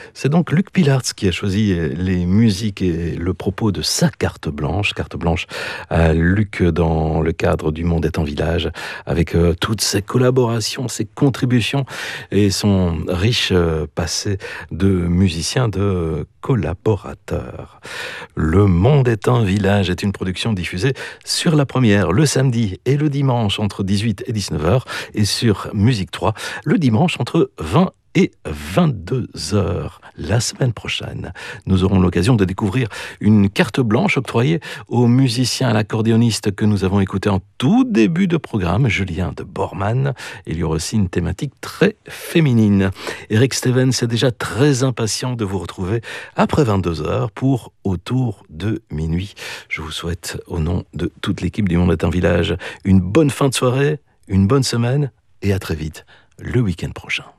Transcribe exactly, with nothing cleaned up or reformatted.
C'est donc Luc Pilartz qui a choisi les musiques et le propos de sa carte blanche. Carte blanche à Luc dans le cadre du Monde est un village, avec euh, toutes ses collaborations, ses contributions et son riche euh, passé de musicien, de collaborateur. Le Monde est un village est une production diffusée sur La Première le samedi et le dimanche entre dix-huit et dix-neuf heures et sur Musique trois le dimanche entre vingt et vingt-deux heures. La semaine prochaine, nous aurons l'occasion de découvrir une carte blanche octroyée au musicien, à l'accordéoniste que nous avons écouté en tout début de programme, Julien de Bormann. Il y aura aussi une thématique très féminine. Eric Stevens est déjà très impatient de vous retrouver après vingt-deux heures pour Autour de minuit. Je vous souhaite, au nom de toute l'équipe du Monde est un village, une bonne fin de soirée, une bonne semaine et à très vite, le week-end prochain.